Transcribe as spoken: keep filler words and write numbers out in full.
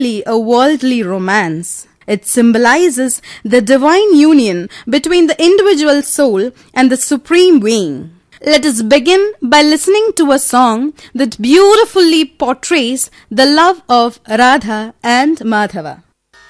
a worldly romance. It symbolizes the divine union between the individual soul and the supreme being. Let us begin by listening to a song that beautifully portrays the love of Radha and Madhava.